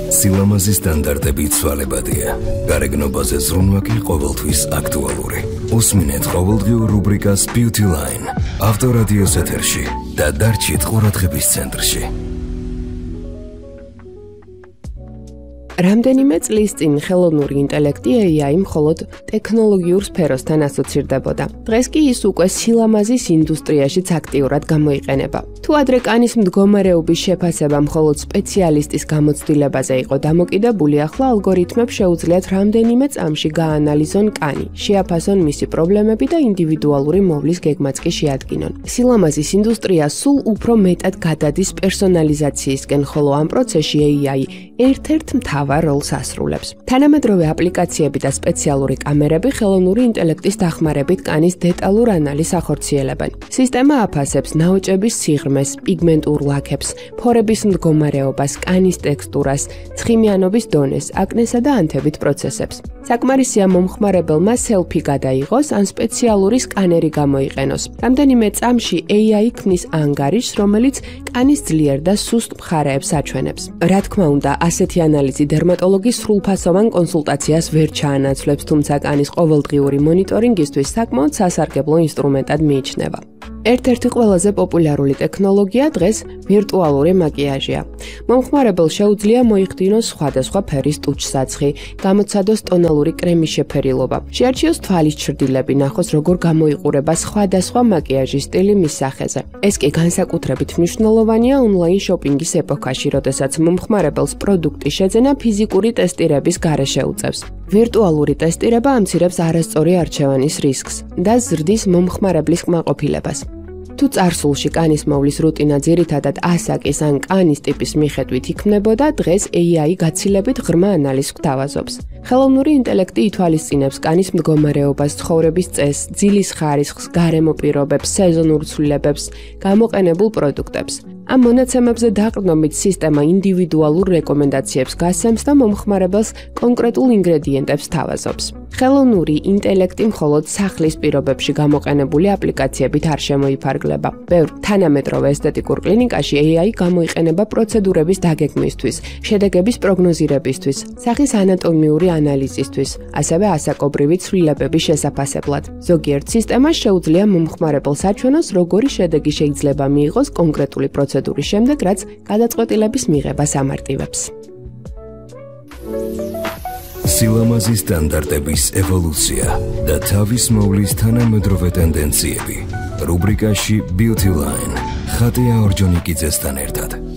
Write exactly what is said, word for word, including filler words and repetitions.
სილამაზის სტანდარტები ცვალებადია. გარეგნობაზე ზრუნვა კი ყოველთვის აქტუალური. უსმინეთ ყოველდღიურ რუბრიკას Beauty Line. ავტორადიოს ეთერში და დარჩით ყურადღების ცენტრში. რამდენიმე წლის წინ ხელოვნური ინტელექტი ეი აი მხოლოდ ტექნოლოგიურ სფეროსთან ასოცირდებოდა. დღეს კი ის უკვე სილამაზის ინდუსტრიაშიც აქტიურად გამოიყენება. თუ ადრე კანის მდგომარეობის შეფასება მხოლოდ სპეციალისტის გამოცდილებაზე იყო დამოკიდებული, ახლა ალგორითმებს შეუძლიათ რამდენიმე წამში გაანალიზონ კანი, შეაფასონ მისი პრობლემები და ინდივიდუალური მოვლის გეგმაც კი შეადგინონ. სილამაზის ინდუსტრია სულ უფრო მეტად გადადის პერსონალიზაციისკენ, ხოლო ამ პროცესში ეი აი ერთ-ერთ მთავარ როლს ასრულებს. თანამედროვე აპლიკაციები და სპეციალური კამერები ხელოვნური ინტელექტის დახმარებით კანის დეტალურ ანალიზს ახორციელებენ. სისტემა აფასებს ნაოჭების სიღრმეს, პიგმენტურ ლაქებს, ფორების მდგომარეობას, კანის ტექსტურას, ცხიმიანობის დონეს, აკნესა და ანთებით პროცესებს. საკმარისია მომხმარებელმა სელფი გადაიღოს ან სპეციალური სკანერი გამოიყენოს. რამდენიმე წამში ეი აი ქმნის ანგარიშს, რომელიც კანის ძლიერ და სუსტ მხარეებს აჩვენებს. რა თქმა უნდა, ასეთი ანალიზი დერმატოლოგის სრულფასოვან კონსულტაციას ვერ ჩაანაცვლებს, თუმცა კანის ყოველდღიური მონიტორინგისთვის საკმაოდ სასარგებლო ინსტრუმენტად მიიჩნევა. ერთ-ერთი ყველაზე პოპულარული ტექნოლოგია დღეს ვირტუალური მაკიაჟია. მომხმარებელს შეუძლია მოიხდინოს სხვადასხვა ფერის ტუჩსაცხი, გამოცადოს ტონალური კრემის შეფერილობა, შეარჩიოს თვალის ჩრდილები, ნახოს როგორ გამოიყურება სხვადასხვა მაკიაჟის სტილი მის სახეზე. ეს კი განსაკუთრებით მნიშვნელოვანია ონლაინ შოპინგის ეპოქაში, როდესაც მომხმარებელს პროდუქტის შეძენა ფიზიკური ტესტირების გარეშე უწევს. ვირტუალური ტესტირება ამცირებს არასწორი არჩევანის რისკს და ზრდის მომხმარებლის კმაყოფილებას. თუ წარსულში კანის მოვლის რუტინა ძირითადად ასაკის ან კანის ტიპის მიხედვით იქმნებოდა, დღეს ეი აი გაცილებით ღრმა ანალიზს გვთავაზობს. ხელოვნური ინტელექტი ითვალისწინებს კანის მდგომარეობას, ცხოვრების წესს, ძილის ხარისხს, გარემო პირობებს, სეზონურ ცვლილებებს, გამოყენებულ პროდუქტებს. ამ მონაცემებზე დაყრდნობით სისტემა ინდივიდუალურ რეკომენდაციებს გასცემს და მომხმარებელს კონკრეტულ ინგრედიენტებს თავაზობს. ხელოვნური ინტელექტი მხოლოდ სახლის პირობებში გამოყენებული აპლიკაციებით არ შემოიფარგლება. ბევრ თანამედროვე ესთეტიკურ კლინიკაში ეი აი გამოიყენება პროცედურების დაგეგმისთვის, შედეგების პროგნოზირებისთვის, სახის ანატომიური ანალიზისთვის, ასევე ასაკობრივი ცვლილებების შესაფასებლად. ზოგიერთ სისტემას შეუძლია მომხმარებელს აჩვენოს, როგორი შედეგი შეიძლება მიიღოს კონკრეტული პროცედურის შემდეგ, რაც გადაწყვეტილების მიღებას ამარტივებს. სილამაზის სტანდარტების ევოლუცია და თავის მოვლის თანამედროვე ტენდენციები. რუბრიკაში Beauty Line. ხატია ორჯონიკიძესთან ერთად.